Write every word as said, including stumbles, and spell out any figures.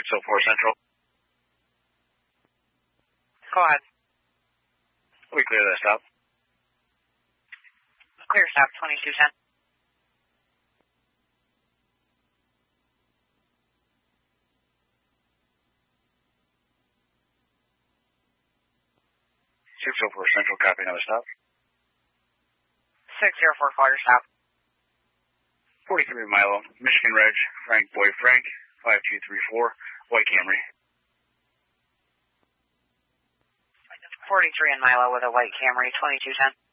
oh four Central. Go ahead. We clear that stop. Clear stop, twenty-two ten. six oh four Central, copy another stop. six oh four, call your stop. forty-three Milo, Michigan Reg, Frank Boy Frank, five two three four, White Camry. forty-three in Milo with a white Camry, twenty-two ten.